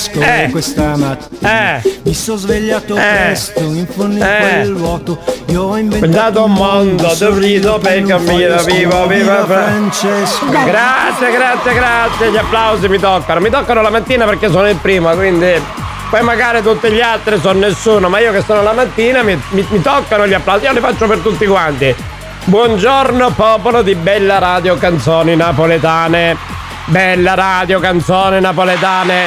Francesco questa mattina mi sono svegliato presto in fondo in quel vuoto. Io ho inventato un mondo dovrito per camminare. Viva Francesco. Grazie. Gli applausi mi toccano la mattina perché sono il primo, quindi poi magari tutti gli altri sono nessuno, ma io che sono la mattina mi toccano gli applausi. Io li faccio per tutti quanti. Buongiorno popolo di Bella Radio Canzoni Napoletane. Bella Radio Canzoni Napoletane.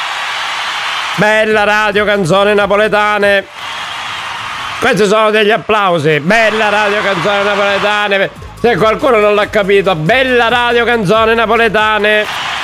Bella Radio Canzoni Napoletane. Questi sono degli applausi. Bella Radio Canzoni Napoletane. Se qualcuno non l'ha capito, Bella Radio Canzoni Napoletane.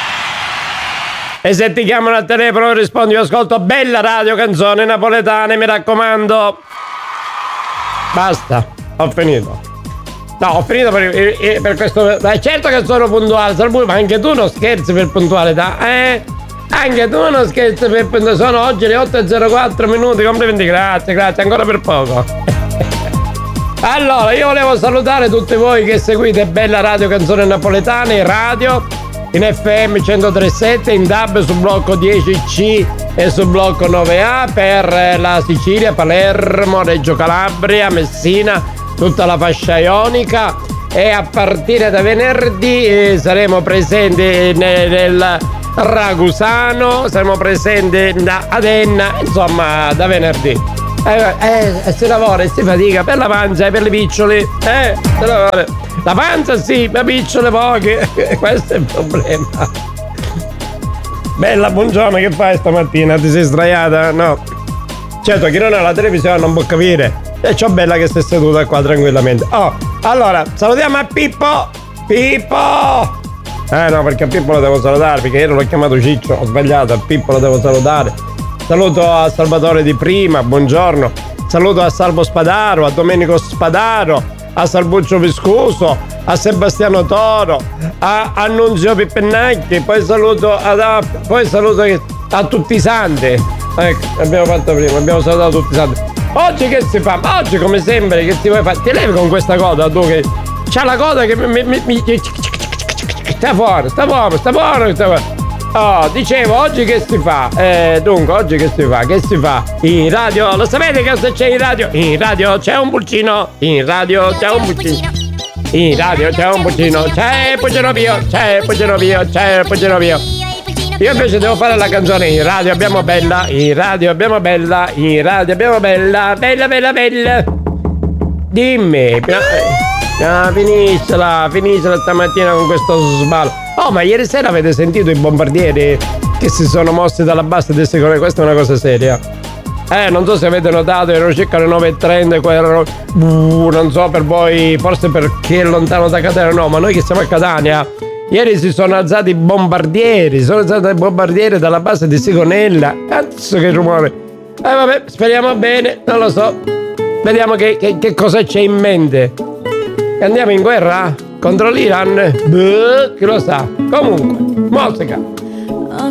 E se ti chiamano al telefono rispondi, io ascolto Bella Radio Canzoni Napoletane, mi raccomando. Basta, ho finito. No, ho finito per questo. Certo che sono puntuale, ma anche tu non scherzi per puntualità, Anche tu non scherzi per puntualità. Sono oggi le 8:04 minuti, complimenti, grazie, ancora per poco. Allora, io volevo salutare tutti voi che seguite Bella Radio Canzone Napoletane in radio, in FM 103.7, in DAB su blocco 10C e su blocco 9A per la Sicilia, Palermo, Reggio Calabria, Messina, tutta la fascia ionica, e a partire da venerdì saremo presenti nel Ragusano, saremo presenti da Adenna, insomma da venerdì. Si lavora e si fatica per la pancia e per le piccioli. Si lavora. La pancia sì, ma picciole poche. Questo è il problema. Bella, buongiorno, che fai stamattina? Ti sei sdraiata? No. Certo, chi non ha la televisione non può capire. E c'ho Bella che stai seduta qua tranquillamente. Allora, salutiamo a Pippo. No, perché a Pippo lo devo salutare, perché io l'ho chiamato Ciccio, ho sbagliato, a Pippo lo devo salutare. Saluto a Salvatore Di Prima, buongiorno. Saluto a Salvo Spadaro, a Domenico Spadaro, a Salvuccio Viscuso, a Sebastiano Toro, a Annunzio Pippennacchi, poi saluto a tutti i santi. Ecco, abbiamo fatto prima, abbiamo salutato tutti i santi. Oggi che si fa? Oggi come sempre che ti vuoi fare? Ti levi con questa coda, tu che c'ha la coda che mi sta fuori. Dicevo, oggi che si fa? Dunque, oggi che si fa? Che si fa? In radio, lo sapete che cosa c'è in radio? In radio c'è un pulcino. In radio c'è un pulcino. In radio c'è un pulcino. C'è il pulcino mio. Io invece devo fare la canzone. In radio abbiamo Bella. In radio abbiamo Bella. In radio abbiamo Bella. Bella. Dimmi. Finiscila stamattina con questo sballo. Ma ieri sera avete sentito i bombardieri che si sono mossi dalla base di sicurezza? Questa è una cosa seria. Non so se avete notato, erano circa le 9:30, erano non so per voi, forse perché è lontano da Catania, no, ma noi che siamo a Catania, ieri si sono alzati i bombardieri, dalla base di Sigonella. Cazzo che rumore. Vabbè, speriamo bene, non lo so. Vediamo che cosa c'è in mente. Andiamo in guerra? Contro l'Iran? Chi lo sa? Comunque, musica. Ho